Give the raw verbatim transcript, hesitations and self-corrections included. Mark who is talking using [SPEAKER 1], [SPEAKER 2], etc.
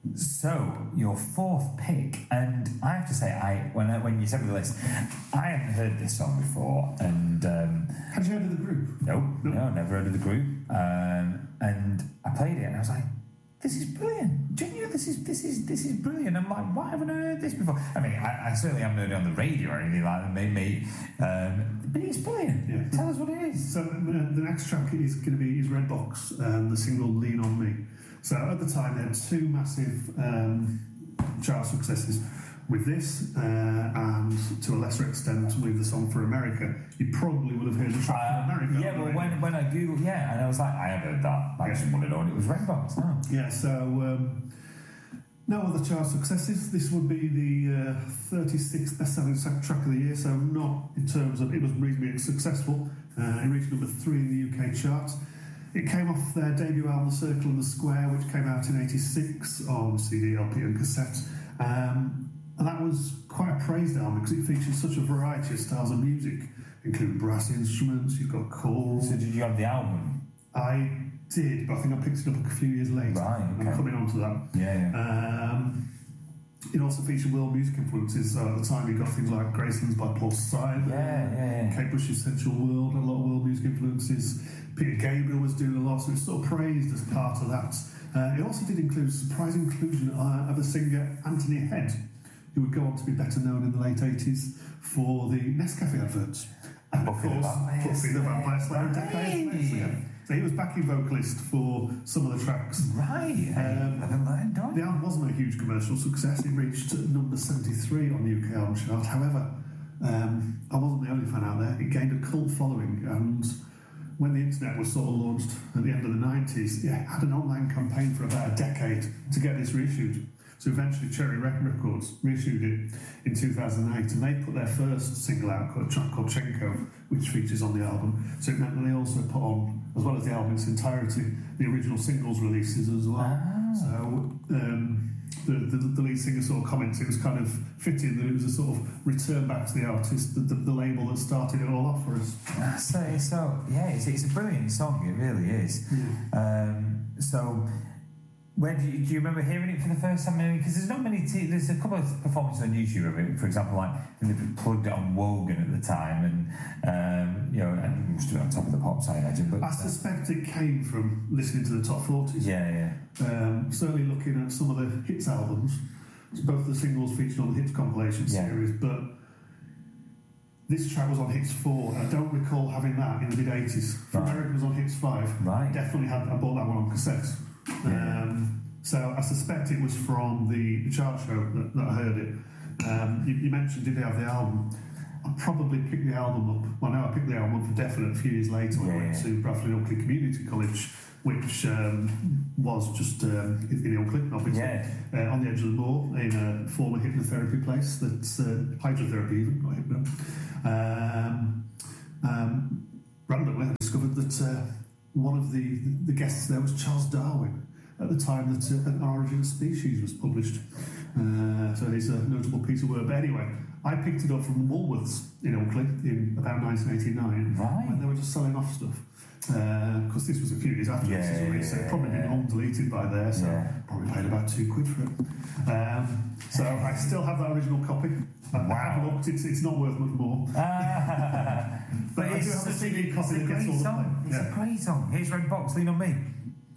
[SPEAKER 1] So, your fourth pick, and I have to say, I when I, when you sent me the list, I hadn't heard this song before, and um,
[SPEAKER 2] had you heard of the group?
[SPEAKER 1] No, no, no never heard of the group. Um, and I played it, and I was like, "This is brilliant! Genuinely, this is this is this is brilliant." I'm like, "Why haven't I heard this before?" I mean, I, I certainly haven't heard it on the radio or anything like that. Maybe, um, but it's brilliant. Yeah. Tell us what it is.
[SPEAKER 2] So uh, the next track is going to be is Redbox, and the single "Lean on Me." So at the time, they had two massive um, chart successes with this, uh, and to a lesser extent with the song For America. You probably would have heard the track
[SPEAKER 1] uh,
[SPEAKER 2] For America.
[SPEAKER 1] Yeah, well, when, when I Googled, yeah, and I was like, I have heard that. I just wanted to know, and it was Redbox. Oh.
[SPEAKER 2] Yeah, so um, no other chart successes. This would be the uh, thirty-sixth best-selling track of the year, so not in terms of, it was reasonably successful. Uh, it reached number three in the U K chart. It came off their debut album, The Circle and the Square, which came out in eighty-six on C D, L P and cassette. Um, and that was quite a praised album because it featured such a variety of styles of music, including brass instruments, you've got choral.
[SPEAKER 1] So did you have the album?
[SPEAKER 2] I did, but I think I picked it up a few years later.
[SPEAKER 1] Right, okay.
[SPEAKER 2] I'm coming on to that.
[SPEAKER 1] Yeah, yeah.
[SPEAKER 2] Um, it also featured world music influences. So at the time, you got things like Gracelands by Paul Simon,
[SPEAKER 1] yeah, yeah, yeah.
[SPEAKER 2] Kate Bush's Sensual World, a lot of world music influences. Peter Gabriel was doing a lot, so it's sort of praised as part of that. Uh, it also did include a surprise inclusion uh, of the singer Anthony Head, who would go on to be better known in the late eighties for the Nescafe adverts. And of course, Buffy the Vampire Slayer a decade later. So he was backing vocalist for some of the tracks.
[SPEAKER 1] Right.
[SPEAKER 2] Um, the album wasn't a huge commercial success. It reached number seventy-three on the U K album chart. However, um, I wasn't the only fan out there. It gained a cult following, and when the internet was sort of launched at the end of the nineties, it had an online campaign for about a decade to get this reissued. So eventually Cherry Records reissued it in two thousand eight, and they put their first single out, called a track called Chenko, which features on the album. So it meant that they also put on, as well as the album in its entirety, the original singles releases as well.
[SPEAKER 1] Ah.
[SPEAKER 2] So um, the, the, the lead singer sort of comments it was kind of fitting that it was a sort of return back to the artist, the, the, the label that started it all off for us.
[SPEAKER 1] So, so yeah, it's, it's a brilliant song, it really is. Yeah. Um, so... When do you, do you remember hearing it for the first time? Because there's not many. T- there's a couple of performances on YouTube of it. For example, like they plugged it on Wogan at the time, and um, you know, and it must have been on Top of the Pops, I imagine. But
[SPEAKER 2] I suspect it came from listening to the top forties.
[SPEAKER 1] Yeah, yeah.
[SPEAKER 2] Um, certainly looking at some of the hits albums, both the singles featured on the hits compilation
[SPEAKER 1] yeah.
[SPEAKER 2] series, but this track was on Hits four, and I don't recall having that in the mid eighties. Right. America was on Hits five.
[SPEAKER 1] Right.
[SPEAKER 2] Definitely had. I bought that one on cassette.
[SPEAKER 1] Yeah.
[SPEAKER 2] Um, so I suspect it was from the, the chart show that, that I heard it. Um, you, you mentioned did they have the album? I probably picked the album up. Well, no, I picked the album up for definite a few years later when yeah. I went to Bradford Ilkley Community College, which um, was just um, in, in Ilkley, obviously,
[SPEAKER 1] yeah.
[SPEAKER 2] uh, on the edge of the moor in a former hypnotherapy place. That's uh, hydrotherapy, even not hypno. Um, um, randomly, I discovered that. Uh, One of the, the guests there was Charles Darwin at the time that uh, An Origin of Species was published. Uh, so it's a notable piece of work. But anyway, I picked it up from Woolworths in Ilkley in about nineteen eighty-nine
[SPEAKER 1] right.
[SPEAKER 2] when they were just selling off stuff. Because uh, this was a few years after
[SPEAKER 1] yeah,
[SPEAKER 2] this was released, so
[SPEAKER 1] yeah,
[SPEAKER 2] it probably
[SPEAKER 1] yeah.
[SPEAKER 2] been home deleted by there, so
[SPEAKER 1] yeah.
[SPEAKER 2] probably paid about two quid for it. Um, so I still have that original copy. I
[SPEAKER 1] wow.
[SPEAKER 2] have looked, it's, it's not worth much more.
[SPEAKER 1] Ah,
[SPEAKER 2] but, but I do have a C D copy that gets all the play.
[SPEAKER 1] It's
[SPEAKER 2] yeah.
[SPEAKER 1] a great song. Here's Redbox, Lean on Me.